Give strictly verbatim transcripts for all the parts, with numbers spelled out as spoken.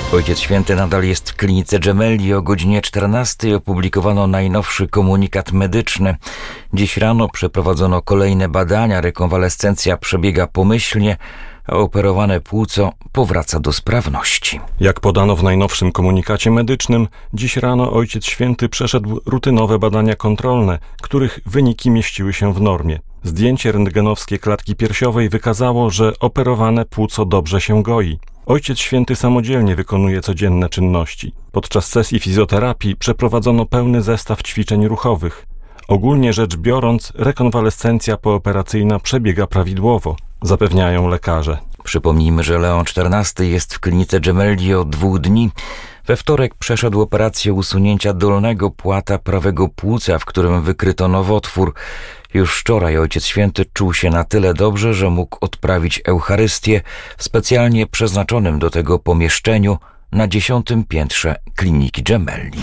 Ojciec Święty nadal jest w klinice Gemelli. O godzinie czternastej opublikowano najnowszy komunikat medyczny. Dziś rano przeprowadzono kolejne badania. Rekonwalescencja przebiega pomyślnie, a operowane płuco powraca do sprawności. Jak podano w najnowszym komunikacie medycznym, dziś rano Ojciec Święty przeszedł rutynowe badania kontrolne, których wyniki mieściły się w normie. Zdjęcie rentgenowskie klatki piersiowej wykazało, że operowane płuco dobrze się goi. Ojciec Święty samodzielnie wykonuje codzienne czynności. Podczas sesji fizjoterapii przeprowadzono pełny zestaw ćwiczeń ruchowych. Ogólnie rzecz biorąc, rekonwalescencja pooperacyjna przebiega prawidłowo, zapewniają lekarze. Przypomnijmy, że Leon czternasty jest w klinice Gemelli od dwóch dni. We wtorek przeszedł operację usunięcia dolnego płata prawego płuca, w którym wykryto nowotwór. Już wczoraj Ojciec Święty czuł się na tyle dobrze, że mógł odprawić Eucharystię w specjalnie przeznaczonym do tego pomieszczeniu na dziesiątym piętrze kliniki Gemelli.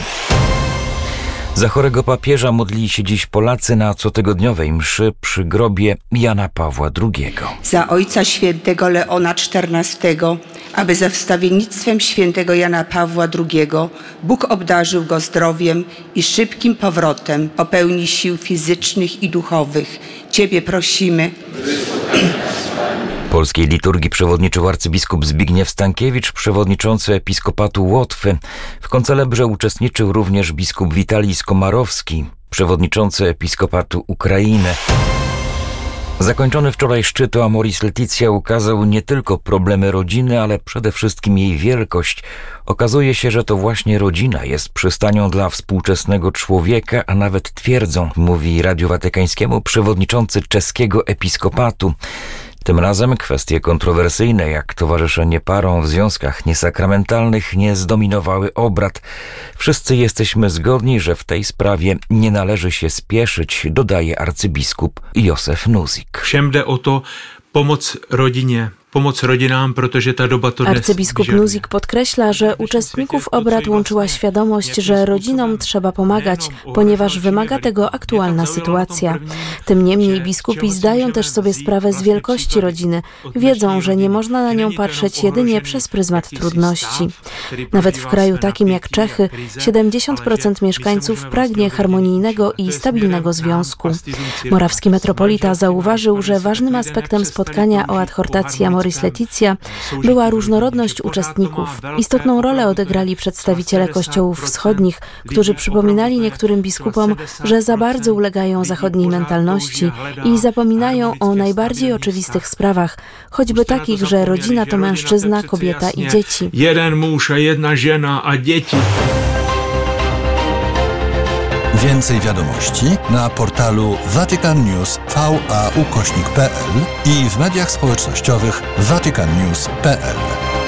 Za chorego papieża modlili się dziś Polacy na cotygodniowej mszy przy grobie Jana Pawła drugiego. Za Ojca Świętego Leona czternastego, aby za wstawiennictwem świętego Jana Pawła drugiego Bóg obdarzył go zdrowiem i szybkim powrotem o pełni sił fizycznych i duchowych. Ciebie prosimy. Polskiej liturgii przewodniczył arcybiskup Zbigniew Stankiewicz, przewodniczący Episkopatu Łotwy. W koncelebrze uczestniczył również biskup Witalij Skomarowski, przewodniczący Episkopatu Ukrainy. Zakończony wczoraj szczyt o Amoris Laetitia ukazał nie tylko problemy rodziny, ale przede wszystkim jej wielkość. Okazuje się, że to właśnie rodzina jest przystanią dla współczesnego człowieka, a nawet twierdzą, mówi Radiu Watykańskiemu przewodniczący czeskiego episkopatu. Tym razem kwestie kontrowersyjne, jak towarzyszenie parom w związkach niesakramentalnych, nie zdominowały obrad. Wszyscy jesteśmy zgodni, że w tej sprawie nie należy się spieszyć, dodaje arcybiskup Józef Nuzik. Všem jde o to pomoc rodzinie. Pomoc rodzinám, protože ta doba to dnes Arcybiskup Nuzik podkreśla, że uczestników obrad łączyła świadomość, że rodzinom trzeba pomagać, ponieważ wymaga tego aktualna sytuacja. Tym niemniej biskupi zdają też sobie sprawę z wielkości rodziny. Wiedzą, że nie można na nią patrzeć jedynie przez pryzmat trudności. Nawet w kraju takim jak Czechy, siedemdziesiąt procent mieszkańców pragnie harmonijnego i stabilnego związku. Morawski metropolita zauważył, że ważnym aspektem spotkania o adhortacji Amoris Laetitia była różnorodność uczestników. Istotną rolę odegrali przedstawiciele kościołów wschodnich, którzy przypominali niektórym biskupom, że za bardzo ulegają zachodniej mentalności i zapominają o najbardziej oczywistych sprawach, choćby takich, że rodzina to mężczyzna, kobieta i dzieci. Jeden mąż, jedna żona, a dzieci. Więcej wiadomości na portalu Vatican News V A ukośnik kropka p l i w mediach społecznościowych vatican news kropka p l.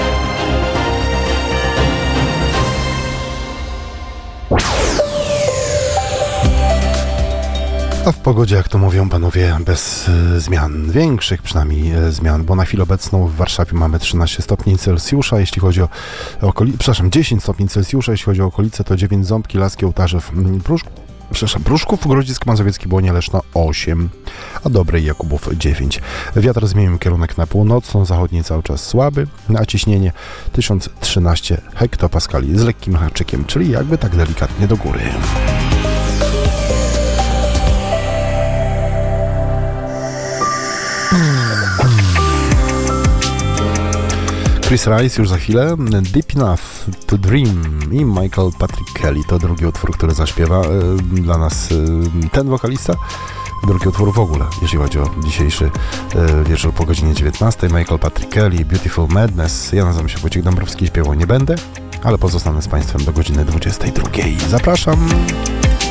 A w pogodzie, jak to mówią panowie, bez y, zmian, większych przynajmniej y, zmian, bo na chwilę obecną w Warszawie mamy trzynaście stopni Celsjusza, jeśli chodzi o okolice, przepraszam, dziesięć stopni Celsjusza, jeśli chodzi o okolice, to dziewięć Ząbki, Laskie, Ołtarzew, Pruszków, przepraszam, Pruszków, Grodzisk Mazowiecki, Błonie, Leszno osiem, a Dobrej, Jakubów dziewięć. Wiatr zmienił kierunek na północną, zachodni cały czas słaby, a ciśnienie tysiąc trzynaście hektopaskali z lekkim haczykiem, czyli jakby tak delikatnie do góry. Chris Rice już za chwilę, Deep Enough to Dream i Michael Patrick Kelly to drugi utwór, który zaśpiewa y, dla nas y, ten wokalista. Drugi utwór w ogóle, jeśli chodzi o dzisiejszy y, wieczór po godzinie dziewiętnastej. Michael Patrick Kelly, Beautiful Madness. Ja nazywam się Wojciech Dąbrowski, śpiewał nie będę, ale pozostanę z Państwem do godziny dwudziestej drugiej. Zapraszam!